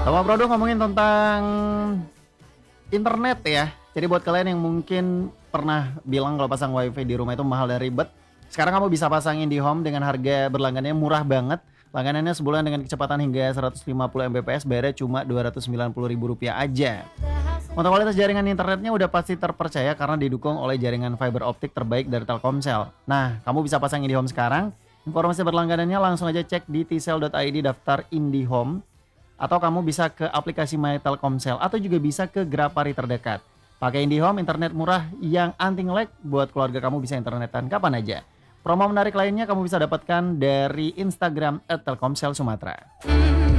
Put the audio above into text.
Sama Bro ngomongin tentang internet ya. Jadi buat kalian yang mungkin pernah bilang kalau pasang wifi di rumah itu mahal dan ribet, sekarang kamu bisa pasang IndiHome dengan harga berlangganannya murah banget. Langganannya sebulan dengan kecepatan hingga 150 Mbps, bayarnya cuma Rp290.000 aja. Untuk kualitas jaringan internetnya udah pasti terpercaya karena didukung oleh jaringan fiber optik terbaik dari Telkomsel. Nah, kamu bisa pasang IndiHome sekarang. Informasi berlangganannya langsung aja cek di tsel.id daftar IndiHome, atau kamu bisa ke aplikasi My Telkomsel atau juga bisa ke Grapari terdekat. Pakai IndiHome, internet murah yang anti nge-lag buat keluarga kamu bisa internetan kapan aja. Promo menarik lainnya kamu bisa dapatkan dari Instagram @telkomsel Sumatera.